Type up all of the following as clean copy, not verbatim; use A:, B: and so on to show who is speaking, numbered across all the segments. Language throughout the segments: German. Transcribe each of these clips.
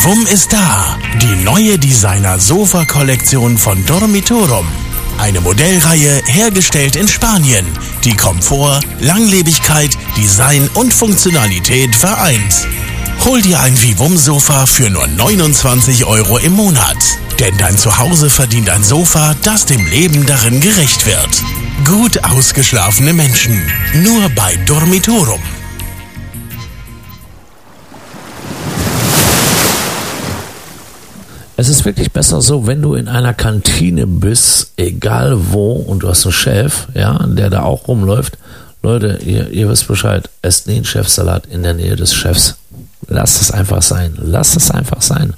A: Vivum ist da. Die neue Designer-Sofa-Kollektion von Dormitorum. Eine Modellreihe hergestellt in Spanien, die Komfort, Langlebigkeit, Design und Funktionalität vereint. Hol dir ein Vivum-Sofa für nur 29 € im Monat. Denn dein Zuhause verdient ein Sofa, das dem Leben darin gerecht wird. Gut ausgeschlafene Menschen. Nur bei Dormitorum.
B: Es ist wirklich besser so, wenn du in einer Kantine bist, egal wo, und du hast einen Chef, ja, der da auch rumläuft. Leute, ihr wisst Bescheid, esst nie einen Chefsalat in der Nähe des Chefs. Lasst es einfach sein. Lasst es einfach sein.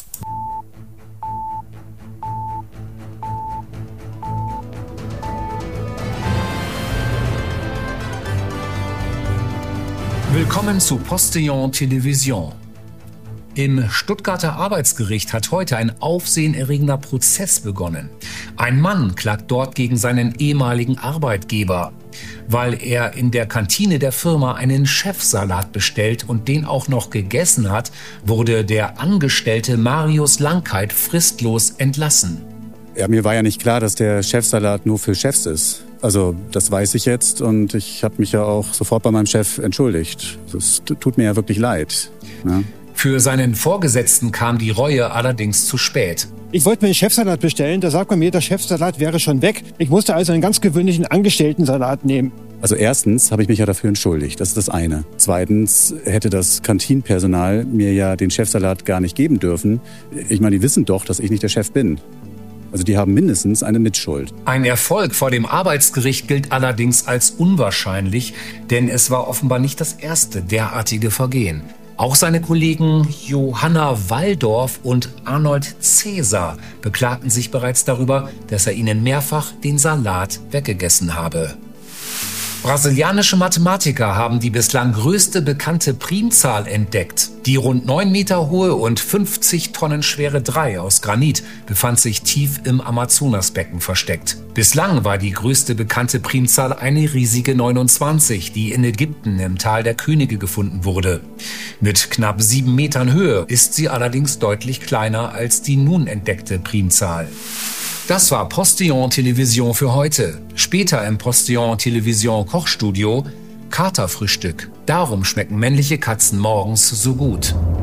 C: Willkommen zu Postillon Television. Im Stuttgarter Arbeitsgericht hat heute ein aufsehenerregender Prozess begonnen. Ein Mann klagt dort gegen seinen ehemaligen Arbeitgeber, weil er in der Kantine der Firma einen Chefsalat bestellt und den auch noch gegessen hat, wurde der Angestellte Marius Langkeit fristlos entlassen.
D: Ja, mir war ja nicht klar, dass der Chefsalat nur für Chefs ist. Also das weiß ich jetzt und ich habe mich ja auch sofort bei meinem Chef entschuldigt. Das tut mir ja wirklich leid. Ja.
C: Für seinen Vorgesetzten kam die Reue allerdings zu spät.
E: Ich wollte mir einen Chefsalat bestellen, da sagt man mir, der Chefsalat wäre schon weg. Ich musste also einen ganz gewöhnlichen Angestellten-Salat nehmen.
D: Also erstens habe ich mich ja dafür entschuldigt, das ist das eine. Zweitens hätte das Kantinenpersonal mir ja den Chefsalat gar nicht geben dürfen. Ich meine, die wissen doch, dass ich nicht der Chef bin. Also die haben mindestens eine Mitschuld.
C: Ein Erfolg vor dem Arbeitsgericht gilt allerdings als unwahrscheinlich, denn es war offenbar nicht das erste derartige Vergehen. Auch seine Kollegen Johanna Walldorf und Arnold Cäsar beklagten sich bereits darüber, dass er ihnen mehrfach den Salat weggegessen habe. Brasilianische Mathematiker haben die bislang größte bekannte Primzahl entdeckt. Die rund 9 Meter hohe und 50 Tonnen schwere 3 aus Granit befand sich tief im Amazonasbecken versteckt. Bislang war die größte bekannte Primzahl eine riesige 29, die in Ägypten im Tal der Könige gefunden wurde. Mit knapp 7 Metern Höhe ist sie allerdings deutlich kleiner als die nun entdeckte Primzahl. Das war Postillon Television für heute. Später im Postillon Television Kochstudio Katerfrühstück. Darum schmecken männliche Katzen morgens so gut.